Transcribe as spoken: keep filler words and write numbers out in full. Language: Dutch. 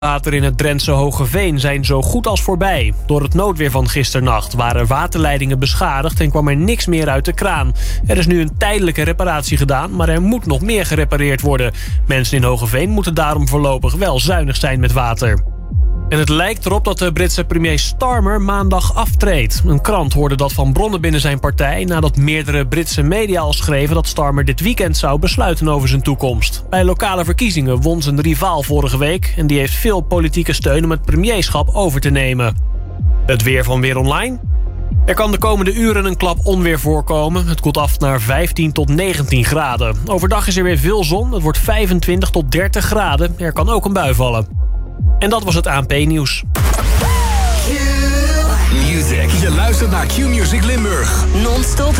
Water in het Drentse Hogeveen zijn zo goed als voorbij. Door het noodweer van gisternacht waren waterleidingen beschadigd en kwam er niks meer uit de kraan. Er is nu een tijdelijke reparatie gedaan, maar er moet nog meer gerepareerd worden. Mensen in Hogeveen moeten daarom voorlopig wel zuinig zijn met water. En het lijkt erop dat de Britse premier Starmer maandag aftreedt. Een krant hoorde dat van bronnen binnen zijn partij nadat meerdere Britse media al schreven dat Starmer dit weekend zou besluiten over zijn toekomst. Bij lokale verkiezingen won zijn rivaal vorige week en die heeft veel politieke steun om het premierschap over te nemen. Het weer van Weer Online. Er kan de komende uren een klap onweer voorkomen. Het koelt af naar vijftien tot negentien graden. Overdag is er weer veel zon. Het wordt vijfentwintig tot dertig graden. Er kan ook een bui vallen. En dat was het A N P-nieuws. Music. Je luistert naar Q-Music Limburg. Non-stop